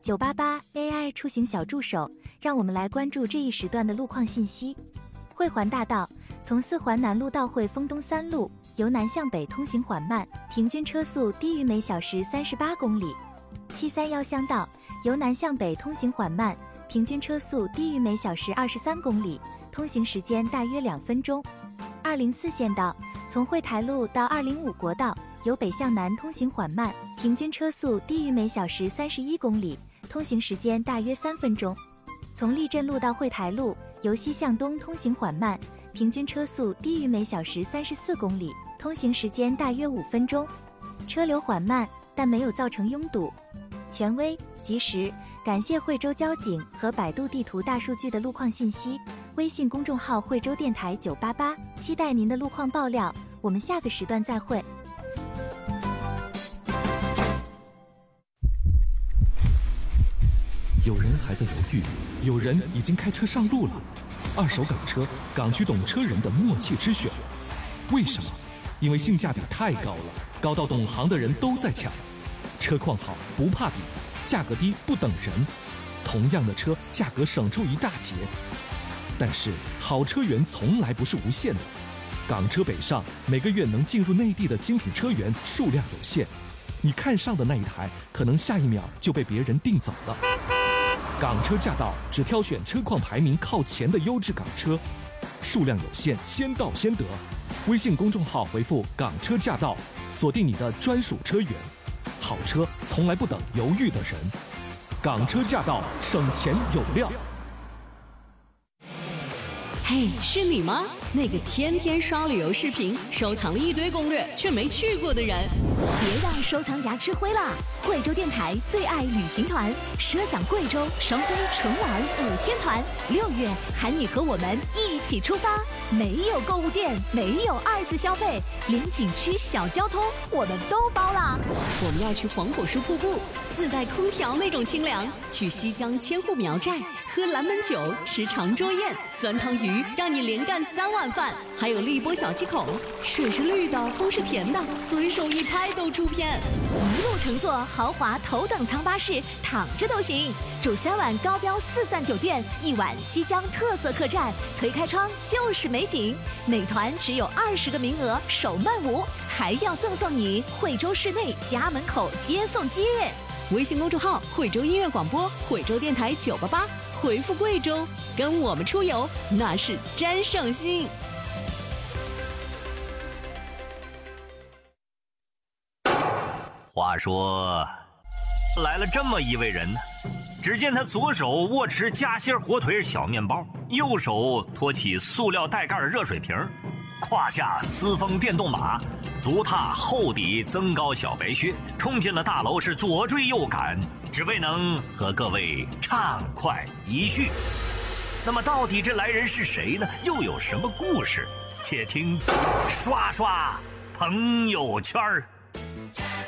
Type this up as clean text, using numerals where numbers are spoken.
988 AI 出行小助手，让我们来关注这一时段的路况信息。汇环大道从4环南路到汇丰东3路，由南向北通行缓慢，平均车速低于每小时38公里。731乡道由南向北通行缓慢，平均车速低于每小时23公里，通行时间大约2分钟。204县道从汇台路到205国道，由北向南通行缓慢，平均车速低于每小时31公里，通行时间大约3分钟。从立镇路到汇台路，由西向东通行缓慢，平均车速低于每小时34公里，通行时间大约5分钟。车流缓慢，但没有造成拥堵。权威、及时，感谢惠州交警和百度地图大数据的路况信息。微信公众号惠州电台988，期待您的路况爆料。我们下个时段再会。 有人还在犹豫，有人已经开车上路了。二手港车，港区懂车人的默契之选。为什么？因为性价比太高了，高到懂行的人都在抢。车况好不怕比，价格低不等人。同样的车，价格省出一大截。但是好车源从来不是无限的。港车北上每个月能进入内地的精品车源数量有限，你看上的那一台，可能下一秒就被别人订走了。港车驾到只挑选车况排名靠前的优质港车，数量有限，先到先得。微信公众号回复港车驾到，锁定你的专属车源。好车从来不等犹豫的人，港车驾到，省钱有料。 嘿，是你吗？那个天天刷旅游视频，收藏了一堆攻略却没去过的人。 别让收藏夹吃灰了！惠州电台最爱旅行团，奢享贵州双飞纯玩5天团，6月喊你和我们一起出发。没有购物店，没有2次消费，连景区小交通我们都包了。 我们要去黄果树瀑布，自带空调那种清凉；去西江千户苗寨，喝蓝门酒，吃长桌宴，酸汤鱼让你连干3碗饭。还有荔波小七孔，水是绿的，风是甜的，随手一拍都出片。 一路乘坐豪华头等舱巴士，躺着都行。住3晚高标4赞酒店，1晚西江特色客栈，推开窗就是美景。每团只有20个名额，首漫舞，还要赠送你惠州市内家门口接送机。 微信公众号惠州音乐广播，惠州电台988，回复贵州，跟我们出游那是真省心。 话说，来了这么一位人呢，只见他左手握持夹心火腿小面包，右手托起塑料带盖热水瓶，胯下私风电动马，足踏厚底增高小白靴，冲进了大楼，是左追右赶，只为能和各位畅快一叙。那么到底这来人是谁呢？又有什么故事？且听刷刷朋友圈。